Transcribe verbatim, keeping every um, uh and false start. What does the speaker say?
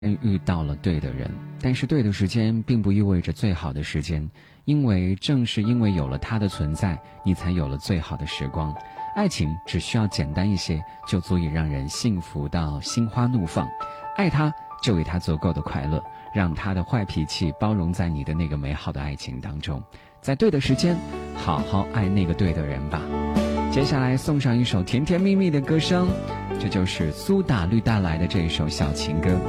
遇到了对的人，但是对的时间并不意味着最好的时间，因为正是因为有了他的存在，你才有了最好的时光。爱情只需要简单一些，就足以让人幸福到心花怒放。爱他，就给他足够的快乐，让他的坏脾气包容在你的那个美好的爱情当中，在对的时间好好爱那个对的人吧。接下来送上一首甜甜蜜蜜的歌声，这就是苏打绿带来的这一首小情歌。